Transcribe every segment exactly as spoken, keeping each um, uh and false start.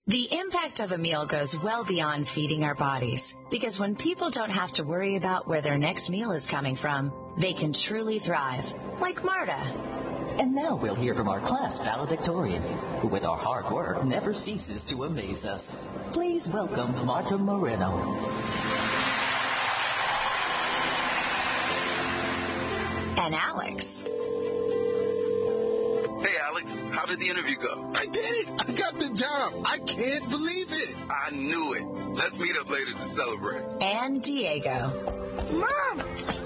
The impact of a meal goes well beyond feeding our bodies, because when people don't have to worry about where their next meal is coming from, they can truly thrive, like Marta. And now we'll hear from our class valedictorian, who with our hard work never ceases to amaze us. Please welcome Marta Moreno. And Alex. Hey, Alex, how did the interview go? I did it. I got the job. I can't believe it. I knew it. Let's meet up later to celebrate. And Diego. Mom,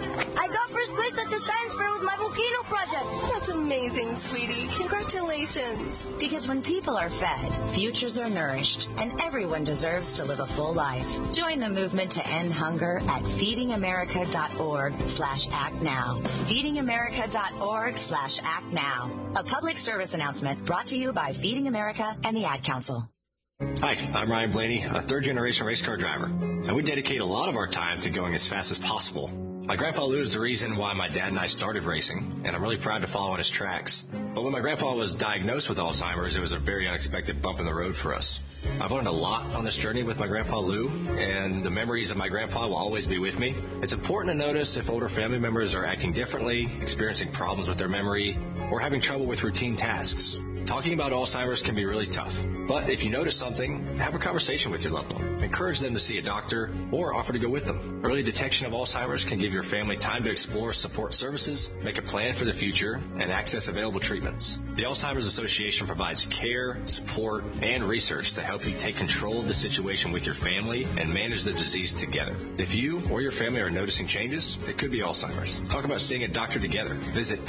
I got first place at the science fair with my volcano project. That's amazing, sweetie. Congratulations. Because when people are fed, futures are nourished, and everyone deserves to live a full life. Join the movement to end hunger at feedingamerica.org slash act now. feedingamerica.org slash act now. A public service announcement brought to you by Feeding America and the Ad Council. Hi, I'm Ryan Blaney, a third-generation race car driver, and we dedicate a lot of our time to going as fast as possible. My grandpa Lou is the reason why my dad and I started racing, and I'm really proud to follow in his tracks. But when my grandpa was diagnosed with Alzheimer's, it was a very unexpected bump in the road for us. I've learned a lot on this journey with my grandpa Lou, and the memories of my grandpa will always be with me. It's important to notice if older family members are acting differently, experiencing problems with their memory, or having trouble with routine tasks. Talking about Alzheimer's can be really tough, but if you notice something, have a conversation with your loved one. Encourage them to see a doctor or offer to go with them. Early detection of Alzheimer's can give your family time to explore support services, make a plan for the future, and access available treatments. The Alzheimer's Association provides care, support, and research to help you take control of the situation with your family and manage the disease together. If you or your family are noticing changes, it could be Alzheimer's. Talk about seeing a doctor together. Visit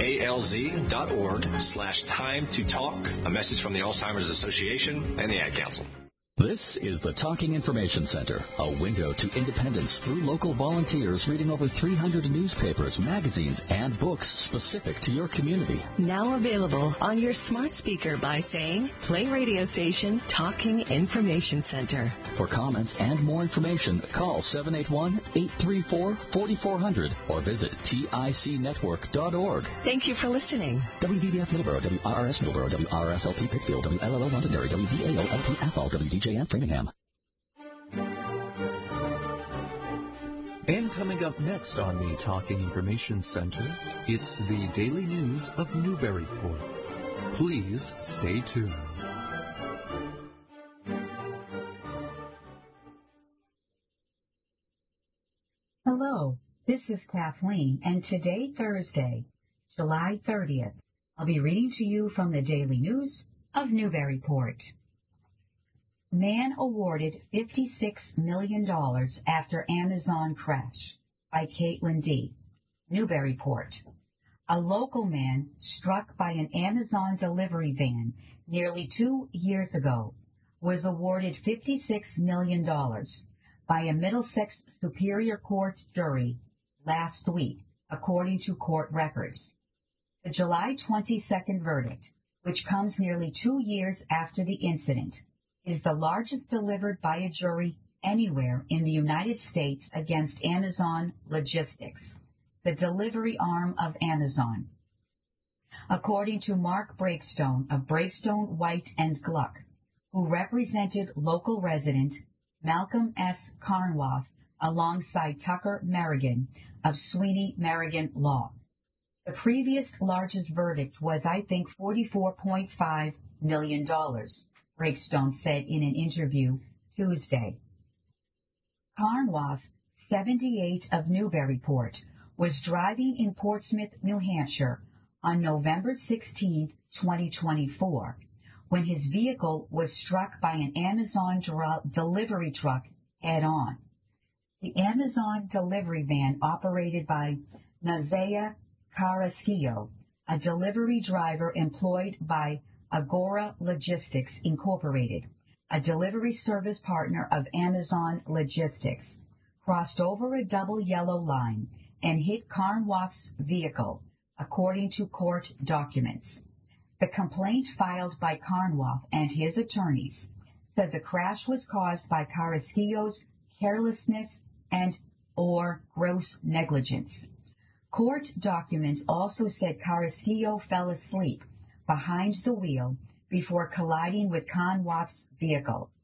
alz.org slash time to talk. A message from the Alzheimer's Association and the Ad Council. This is the Talking Information Center, a window to independence through local volunteers reading over three hundred newspapers, magazines, and books specific to your community. Now available on your smart speaker by saying, play radio station Talking Information Center. For comments and more information, call seven eight one, eight three four, four four zero zero or visit tic network dot org. Thank you for listening. W V B F Middleborough, W R R S Middleborough, W R R S L P Pittsfield, W L L O Londonderry, W V A O L P Athol, W D J F Framingham. And coming up next on the Talking Information Center, it's the daily news of Newburyport. Please stay tuned. Hello, this is Kathleen, and today, Thursday, July thirtieth, I'll be reading to you from the Daily News of Newburyport. Man awarded fifty-six million dollars after Amazon crash by Caitlin D., Newburyport. A local man struck by an Amazon delivery van nearly two years ago was awarded fifty-six million dollars by a Middlesex Superior Court jury last week, according to court records. The July twenty-second verdict, which comes nearly two years after the incident, is the largest delivered by a jury anywhere in the United States against Amazon Logistics, the delivery arm of Amazon. According to Mark Breakstone of Breakstone, White and Gluck, who represented local resident Malcolm S. Carnwath alongside Tucker Merrigan of Sweeney Merrigan Law. The previous largest verdict was, I think, forty-four point five million dollars, Breakstone said in an interview Tuesday. Carnwath, seventy-eight, of Newburyport, was driving in Portsmouth, New Hampshire on November sixteenth, twenty twenty-four, when his vehicle was struck by an Amazon dr- delivery truck head-on. The Amazon delivery van operated by Nazaya Carrasquillo, a delivery driver employed by Agora Logistics, Incorporated, a delivery service partner of Amazon Logistics, crossed over a double yellow line and hit Carnwath's vehicle, according to court documents. The complaint filed by Carnwath and his attorneys said the crash was caused by Carrasquillo's carelessness and or gross negligence. Court documents also said Carrasquillo fell asleep behind the wheel before colliding with Carnwath's vehicle.